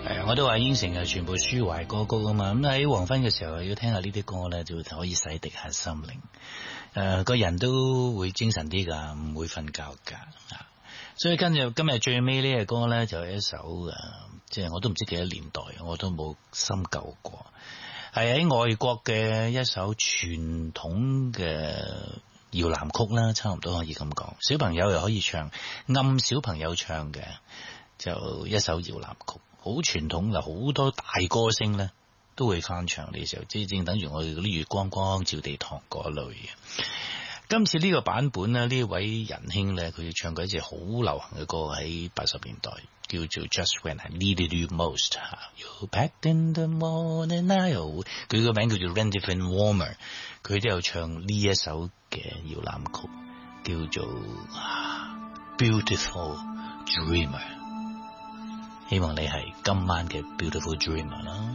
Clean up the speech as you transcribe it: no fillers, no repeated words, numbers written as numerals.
我都話應承係全部抒懷歌曲啊嘛，咁喺黃昏嘅時候要聽下呢啲歌咧，就可以洗滌下心靈，個人都會精神啲噶，唔會瞓覺噶。所以今日最尾呢個歌咧，就係一首即係我都唔知幾多年代，我都冇深究過，係喺外國嘅一首傳統嘅搖籃曲啦，差唔多可以咁講。小朋友又可以唱，暗小朋友唱嘅就一首搖籃曲。好傳統嘅，好多大歌星咧都會翻唱呢時候，即係正等於我哋嗰啲月光光照地堂嗰類嘅。今次呢個版本咧，呢位仁兄咧，佢唱過一隻好流行嘅歌喺80年代，叫做 Just When I Needed You Most。You back in the morning now， 佢個名叫做 Randy Van Warmer， 佢都有唱呢一首嘅搖籃曲，叫做 Beautiful Dreamer。希望你係今晚嘅 Beautiful Dreamer 啦。